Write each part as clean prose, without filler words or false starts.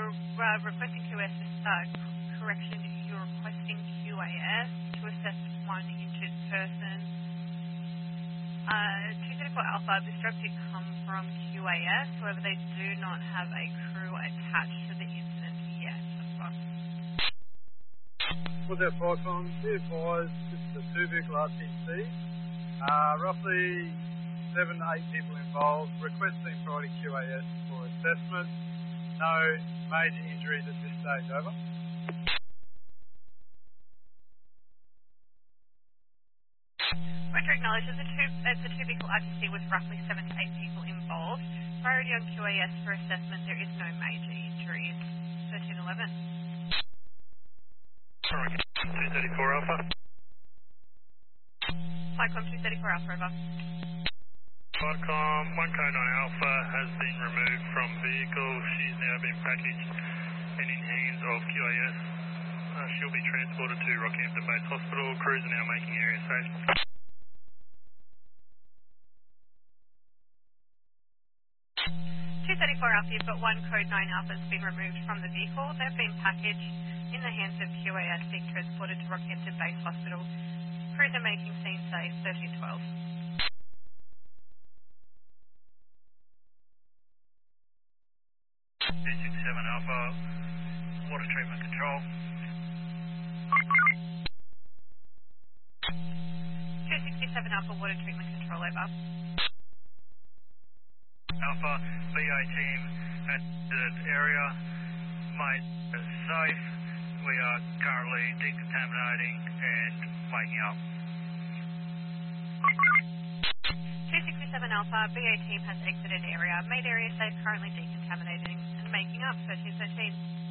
requesting correction, you're requesting QAS to assess one injured person. 234 Alpha, this drug did come from QAS, however they do not have a crew attached to the incident yet. Was that Falcon? It was just a two-vehicle RTC. Roughly 7 to 8 people involved, requesting priority QAS for assessment. No major injuries at this stage, over. Roger, acknowledge as the two-vehicle RTC with roughly 7 to 8 people involved. Priority on QAS for assessment, there is no major injuries. 1311. Sorry, 234 Alpha. Flycom 234 Alpha, over. Flycom 109 Alpha has been removed from vehicle. She's now been packaged and in hands of QAS. She'll be transported to Rockhampton Base Hospital. Crews are now making area safe. 234 Alpha, you've got one code 9 Alpha that's been removed from the vehicle. They've been packaged in the hands of QAS, being transported to Rockhampton Base Hospital. Crews are making scene safe. 1312. 267 Alpha, water treatment control. 267 Alpha, water treatment control, over. Alpha, BA team at the area. Mate, is safe. We are currently decontaminating and making up. 267 Alpha, BA team has exited area. Made area safe, currently decontaminating and making up. 1313.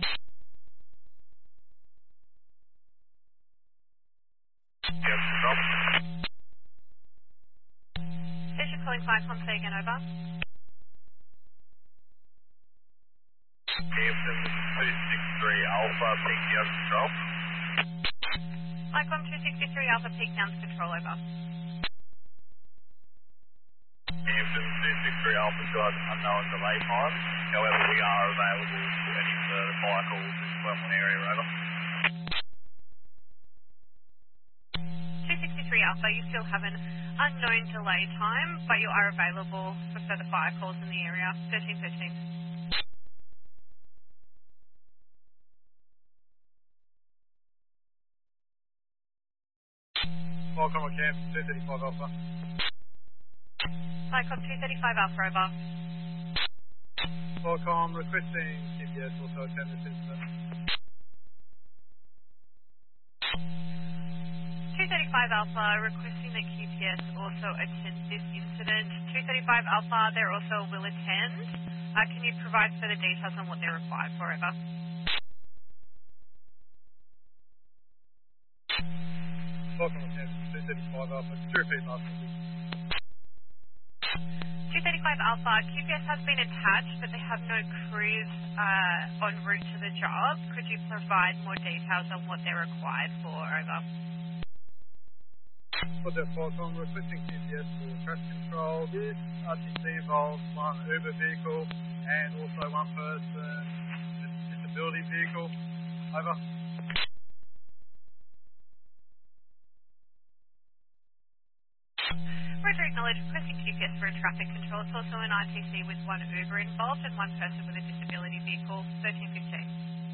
Yep, stop. Station calling Flycom, say again, over. Hampton 263 Alpha, peak down control. Flycom 263 Alpha, peak down to control, over. Hampton 263 Alpha, got unknown delay time. However, we are available for any further fire calls in Clermont area, over. 263 Alpha, you still have an unknown delay time, but you are available for further fire calls in the area. 1313. Welcome on camp, 235 Alpha. Flycom 235 Alpha, over. Welcome, requesting CPS also attend this incident. 235 Alpha, requesting that QPS also attend this incident. 235 Alpha, they also will attend. Can you provide further details on what they're required for, over? Welcome on camp, 235 Alpha. Could you repeat last one, please? 235 Alpha, QPS has been attached, but they have no crews en route to the job. Could you provide more details on what they're required for, over? For that Falcon, requesting QPS for traffic control. This RTC involves one Uber vehicle and also one person disability vehicle. Over. Roger, acknowledge requesting QPS for a traffic control. It's also an RTC with one Uber involved and one person with a disability vehicle. 13